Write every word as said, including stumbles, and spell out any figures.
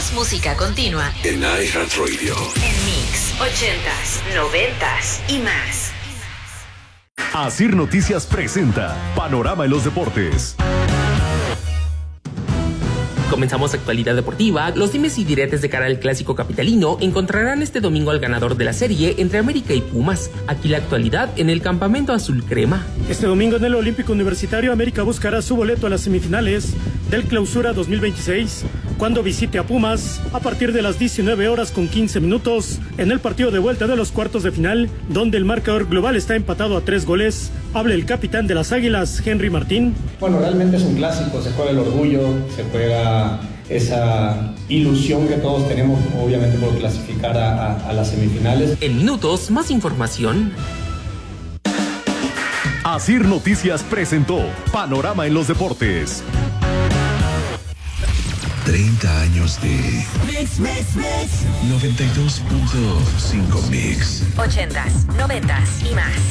Más música continua en iHeartRadio. En Mix, ochentas, noventas y más. Asir Noticias presenta Panorama en los Deportes. Comenzamos actualidad deportiva. Los dimes y diretes de cara al clásico capitalino encontrarán este domingo al ganador de la serie entre América y Pumas. Aquí la actualidad en el campamento azul crema. Este domingo en el Olímpico Universitario, América buscará su boleto a las semifinales del Clausura dos mil veintiséis cuando visite a Pumas a partir de las diecinueve horas con quince minutos en el partido de vuelta de los cuartos de final, donde el marcador global está empatado a tres goles. Habla el capitán de las Águilas, Henry Martín. Bueno, realmente es un clásico, se juega el orgullo, se juega esa ilusión que todos tenemos, obviamente, por clasificar a, a, a las semifinales. En minutos, más información. Asir Noticias presentó Panorama en los Deportes. treinta años de Mix, mix, mix. noventa y dos punto cinco Mix. Ochentas, noventas y más.